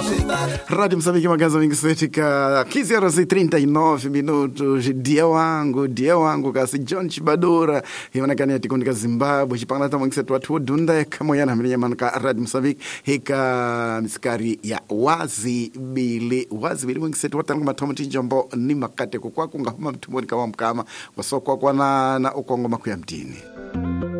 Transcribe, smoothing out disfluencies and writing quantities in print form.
Rádio Moçambique, magazo mingi setika 15:39 minutos. Dia wangu kasi John Chibadura hionekana tikundika Zimbabwe chipangana ta mwingi setu watu dunda ya kamoyana hamilia manaka Rádio Moçambique hika misikari ya wazi bili mwingi setu watangu matomo tinjombo ni makate kukwaku ngahuma mtumoni kawa mkama wasokwa kwa na ukongo maku ya mtini.